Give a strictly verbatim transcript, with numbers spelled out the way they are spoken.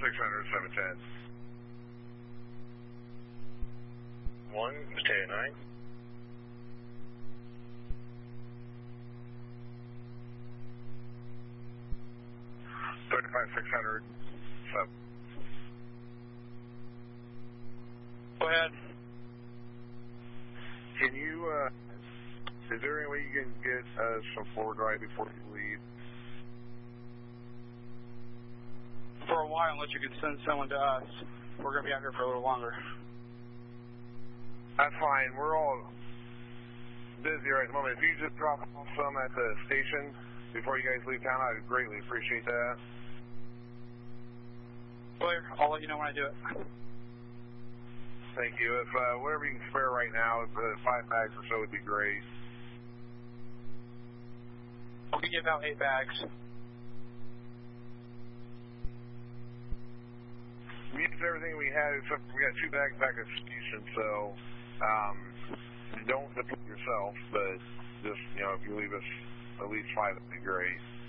six hundred, seven ten. one, stay at nine. thirty-five, six hundred, seven. Go ahead. Can you, uh, is there any way you can get uh, some forward drive before you leave? For a while, unless you can send someone to us. We're going to be out here for a little longer. That's fine. We're all busy right at the moment. If you just drop off some at the station before you guys leave town, I'd greatly appreciate that. Clear. I'll let you know when I do it. Thank you. If uh, whatever you can spare right now, if, uh, five bags or so would be great. I'll give you about eight bags. We used everything we had, except we got two bags back at the station, so um, don't deplete yourself, but just, you know, if you leave us at least five, that'd be great.